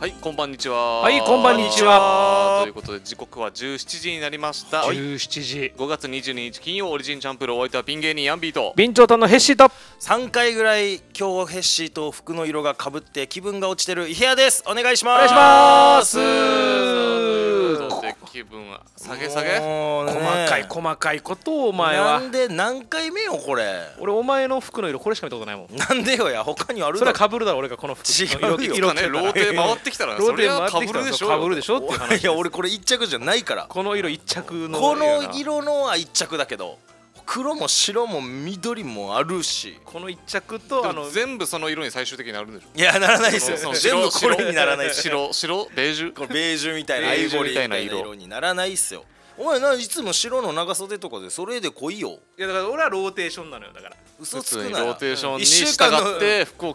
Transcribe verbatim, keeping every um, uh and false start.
はい、こんばんにちは。 はい、こんばんにちは。 ということで時刻はじゅうしちじになりました。 じゅうしちじ。 ごがつにじゅうににち金曜オリジンチャンプル、お相手はピン芸人ヤンビーと備長炭のヘッシーとさんかいぐらい今日ヘッシーと服の色が被って気分が落ちてるイヘアです。お願いします。 お願いします。 ということで気分は下げ下げ、 もうね、 細かい細かいことをお前は。 なんで何回目よこれ。 俺お前の服の色これしか見たことないもん。 なんでよや、他にあるそれだろ。 は被るだろ俺がこの服違のうよ色ね、ローテ回ってきたらローテそれは回ってきたら被るでしょ被るでしょっていう話です。 いや俺これ一着じゃないから。 この色一着のこの色のは一着だけど、黒も白も緑もあるし、 この一着とあの全部その色に最終的になるんでしょ。 いやならないですよ。 その全部白これにならないですよ。 白白ベージュこのベージュみたいなアイボリーみたいな色にならないっすよ。お前ないつも白の長袖とかでそれで来いよ。 いやだから俺はローテーションなのよ。だから嘘つくなよ。 普通にローテーションに一週従間のって服を